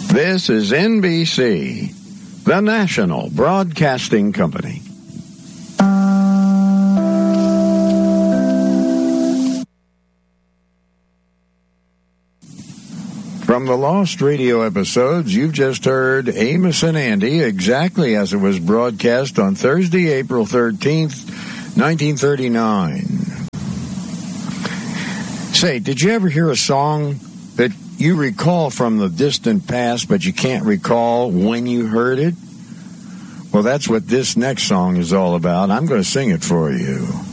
This is NBC, the National Broadcasting Company. From the Lost Radio episodes, you've just heard Amos and Andy exactly as it was broadcast on Thursday, April 13th, 1939. Say, did you ever hear a song that you recall from the distant past, but you can't recall when you heard it? Well, that's what this next song is all about. I'm going to sing it for you.